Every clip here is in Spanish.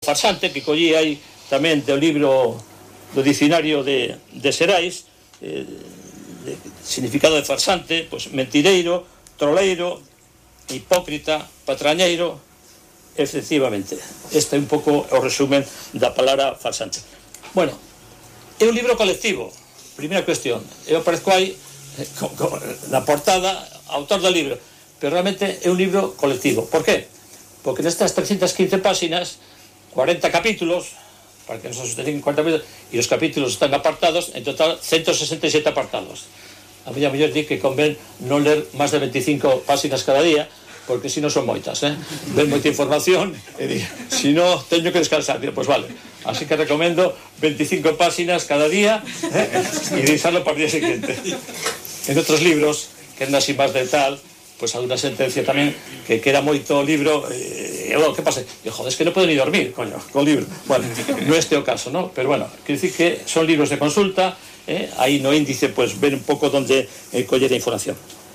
farsante, que collí aí tamén do libro do dicionario de Xerais, de significado de farsante, pois mentireiro, troleiro, hipócrita, patrañeiro, efectivamente. Este é un pouco o resumen da palabra farsante. Bueno, é un libro colectivo, primeira cuestión. Eu aparezco aí na portada, autor do libro, pero realmente é un libro colectivo. Por qué? Porque nestas 315 páxinas, 40 capítulos, para que nos asusten 40 capítulos, e os capítulos están apartados, en total 167 apartados. A mellor di que convén non ler máis de 25 páxinas cada día, porque si non son moitas, ven moita información, e si non teño que descansar, pois vale. Así que recomendo 25 páxinas cada día, e deixarlo para o día seguinte. En outros libros, que é así máis de tal, pois alguna sentencia tamén, que era moito libro, bueno, que pasa? Joder, es que non podo ni dormir, coño, con libro. Bueno, non este é o caso, ¿no? Pero bueno, quero dicir que son libros de consulta, aí no índice, pues, ver un pouco onde coller a información.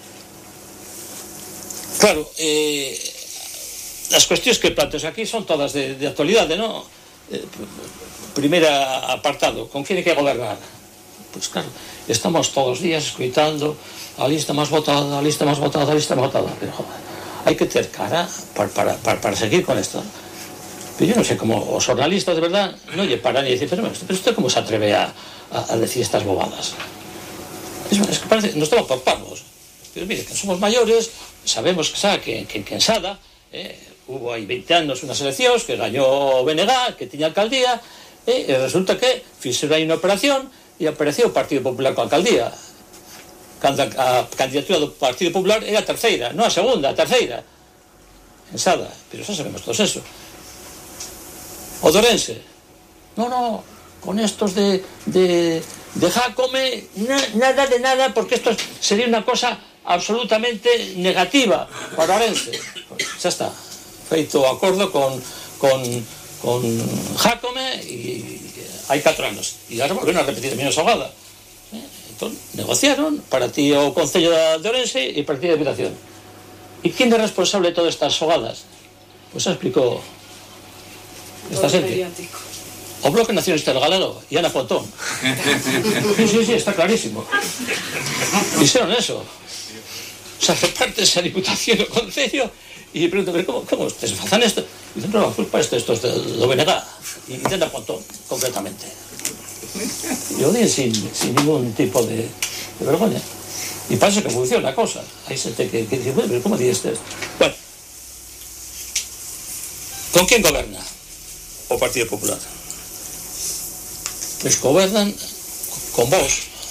Claro, as cuestións que planteas aquí son todas de actualidade, ¿no? Primeira apartado, con quen hai que gobernar? Pois claro, estamos todos os días escoitando a lista máis votada, a lista máis votada, a lista máis votada, pero joder, hai que ter cara para seguir con esto. Pero yo non sei como os jornalistas de verdad non lle paran e dicen, pero usted como se atreve a decir estas bobadas? Es que parece, nos estamos por parvos. Pero mire, que somos maiores, sabemos que en Sada hubo aí 20 anos unhas eleccións que gañou o BNG, que tiña alcaldía, e resulta que fixeron aí unha operación e apareceu o Partido Popular coa alcaldía, cando a candidatura do Partido Popular era a terceira, non a segunda, a terceira en Sada, pero xa sabemos todos eso. O de Ourense, no, con estos de Jácome, nada de nada, porque esto sería una cosa absolutamente negativa para Ourense. Xa está, feito o acordo con Jácome e hai 4 anos, e agora volven a repetir a mesma xogada. Entón, negociaron para ti o Concello de Ourense e para ti a Diputación. E quen é responsable de todas estas xogadas? Pois xa explicou esta xente. O Bloque Nacionalista Galego e Ana Pontón. Sí, está clarísimo. Dixeron eso. O sea, repártense a Diputación e o Concello e preguntan, como ustedes facen isto? E dicen, no, culpa estos do BNG e de Ana Pontón, concretamente. E o din sin ningún tipo de vergoña. E parece que funciona a cosa. Hai xente que dice, bueno, como di este? Bueno, con quen goberna o Partido Popular? Pois gobernan con vos.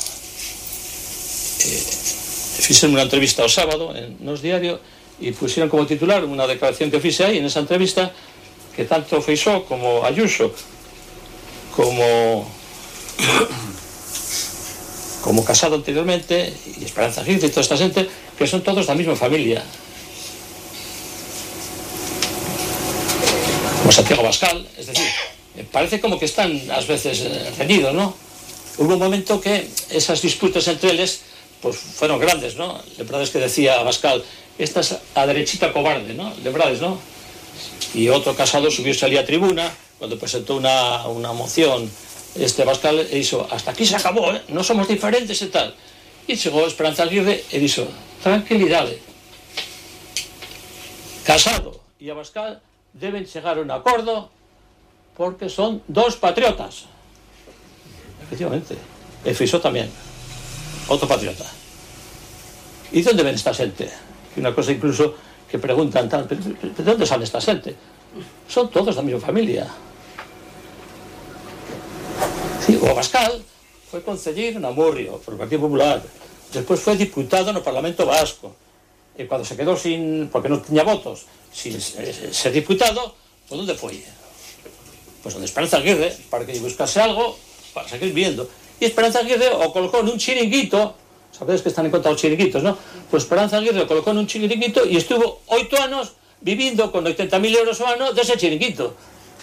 Fixeron unha entrevista o sábado nos diarios e puxeron como titular unha declaración que fixe aí en esa entrevista, que tanto Feixóo como Ayuso como Casado anteriormente e Esperanza Aguirre e toda esta xente, que son todos da mesma familia, como Santiago Abascal, es decir, parece como que están ás veces reñidos, ¿no? Hubo un momento que esas disputas entre eles pues fueron grandes, ¿no? Lembrades que decía Abascal, esta es a derechita cobarde, ¿no? Lembrades, ¿no? Y otro Casado subióse ali a tribuna cuando presentó una moción Abascal e dixo, hasta aquí se acabó, non somos diferentes e tal. E chegou Esperanza Aguirre e dixo, tranquilidade, Casado e Abascal deben chegar a un acordo porque son dos patriotas. Efectivamente. E Feixóo tamén, outro patriota. E onde ven esta xente? Que unha cosa incluso que preguntan tal, pero de onde sale esta xente? Son todos da mesma familia. Sí, o Abascal foi concelleiro na Murrio por o Partido Popular, despois foi diputado no Parlamento Vasco, e cando se quedou sin, porque non tiña votos, sin ser diputado, pues onde foi? Pues onde Esperanza Aguirre, para que lle buscase algo para seguir viendo. E Esperanza Aguirre o colocou nun chiringuito, sabedes que están en contra os chiringuitos, ¿no? Pues Esperanza Aguirre o colocou nun chiringuito e estuvo 8 anos vivindo con 80.000 euros ao ano dese chiringuito.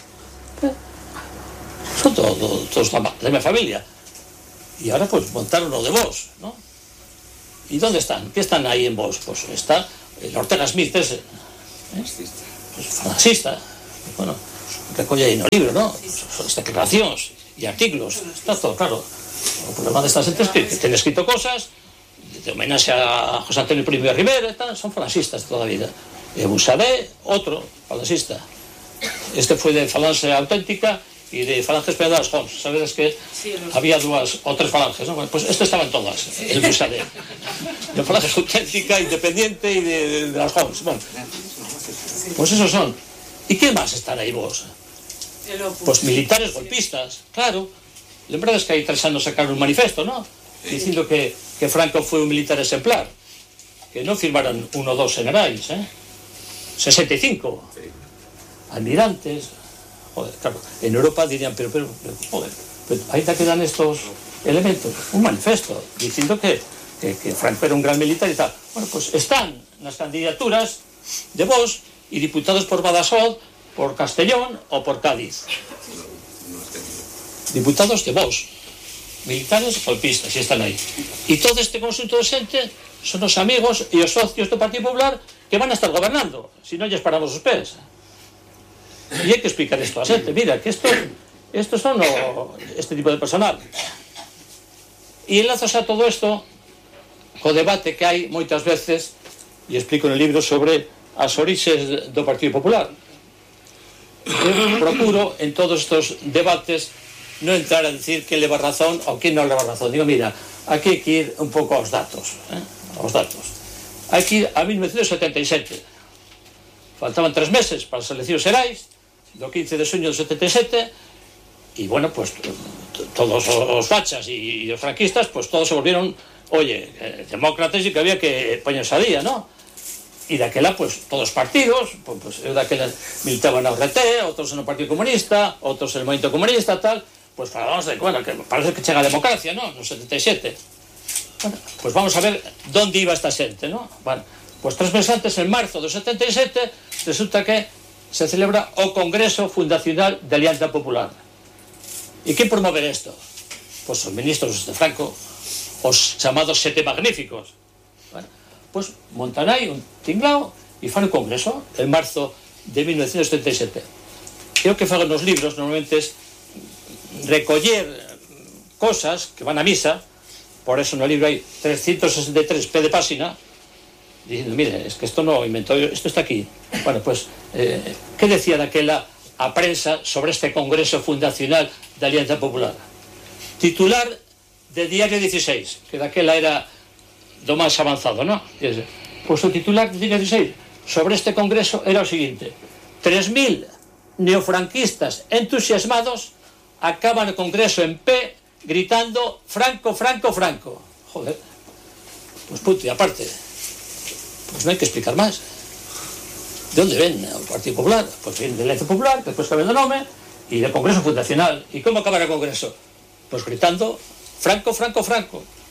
Son todos da minha familia. E ahora pues montaron o de vos, ¿no? E onde están? Que están aí en vos? Pues está el Ortega Smith ese, pues fascista. Bueno, recolle aí no libro, non? As declaracións e artículos, está todo claro. O problema destas entes que ten escrito cosas de homenaxe a José Antonio Primo de Rivera e tal, son falanxistas toda a vida. E Busadé, outro falanxista. Este foi de Falange Auténtica e de Falange Esperadas Homs. Sabedes que había 2 ou 3 falanges, non? Pues este estaban todas, el Busadé. De Falange Auténtica, Independiente e de las Homs. Bueno, pues esos son. E que máis están aí vos? Pues militares golpistas, claro. Lembrades que hai 3 anos sacaron un manifesto, non? Dicindo que Franco foi un militar exemplar. Que non firmaran 1 ou 2 generais, 65 almirantes. Joder, claro, en Europa dirían, pero joder, aí te quedan estos elementos, un manifesto dicindo que Franco era un gran militar e tal. Bueno, pues están nas candidaturas de Vox e diputados por Badajoz, por Castellón ou por Cádiz. Diputados de Vox, militares golpistas, e están aí. E todo este conjunto de xente son os amigos e os socios do Partido Popular que van a estar gobernando, se non lles paramos os pés. E hai que explicar isto a xente, mira, que estos son este tipo de personal. E enlazas a todo isto co debate que hai moitas veces, e explico no libro sobre as orixes do Partido Popular. Eu procuro en todos estes debates non entrar a decir que leva razón ou que non leva razón. Digo, mira, aquí hai que ir un pouco aos datos, aos datos. Hai que ir a 1977. Faltaban 3 meses para as eleccións xerais do 15 de xuño do 77 e, bueno, pues todos os fachas e os franquistas, pues todos se volvieron, oye, demócratas e que había que poñerse a día, ¿no? E daquela, pues, todos os partidos, pues eu daquela militaba na URT, outros no Partido Comunista, outros no Movimento Comunista, tal, pues falábamos de, bueno, que parece que chega a democracia, ¿no? No 77. Bueno, pues vamos a ver dónde iba esta xente, ¿no? Bueno, pues 3 meses antes, en marzo do 77, resulta que se celebra o Congreso Fundacional de Alianza Popular. E que promover isto? Pues os ministros de Franco, os chamados Sete Magníficos. Bueno, pues montan aí un tinglao e fan o Congreso en marzo de 1977. E o que fago nos libros normalmente é recoller cosas que van a misa, por eso no libro hai 363 pé de página, diciendo, mire, es que esto no inventó yo, esto está aquí. Bueno, pues, ¿qué decía daquela a prensa sobre este Congreso Fundacional de Alianza Popular? Titular de Diario 16, que daquela era do máis avanzado, ¿no? Pues o titular de Diario 16 sobre este Congreso era o seguinte: 3.000 neofranquistas entusiasmados acaban o Congreso en pé gritando Franco, Franco, Franco. Joder, pues punto y aparte. Pues no hay que explicar más. ¿De dónde ven el Partido Popular? Pues viene de Alianza Popular, que después cambian de nombre, y del Congreso Fundacional. ¿Y cómo acaba el Congreso? Pues gritando Franco, Franco, Franco.